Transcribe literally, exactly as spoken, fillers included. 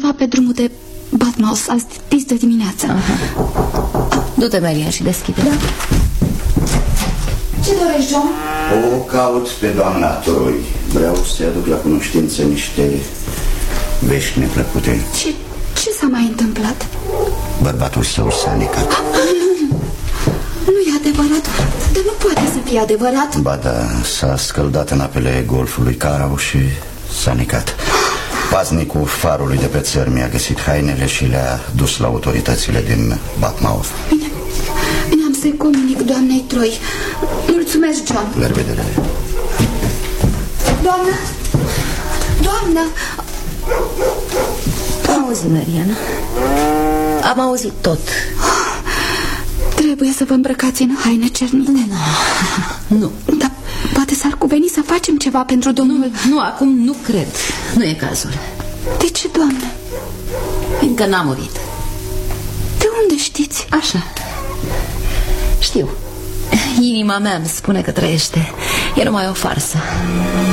undeva pe drumul de Batmouse azi de dimineață. Aha. Du-te, Maria, și deschide. Da. Ce dorești, John? O caut pe doamna Troy. Vreau să-i aduc la cunoștință niște vești neplăcute. Ce, ce s-a mai întâmplat? Bărbatul său s-a necat. Nu e adevărat, dar nu poate să fie adevărat. Ba da, s-a scăldat în apele golfului Carau și s-a necat. Paznicul farului de pe țări mi-a găsit hainele și le-a dus la autoritățile din Batmouth. Bine, bine, am să-i comunic doamnei Troy. Mulțumesc, John. La revedere. Doamnă, doamnă. Am auzit, Mariana. Am auzit tot. Trebuie să vă îmbrăcați în haine cernite. Nu, nu. Dar poate s-ar cuveni să facem ceva pentru domnul... Nu, nu, acum nu cred. Nu e cazul. De ce, doamnă? Încă n-a murit. De unde știți? Așa. Știu. Inima mea îmi spune că trăiește. E numai o farsă.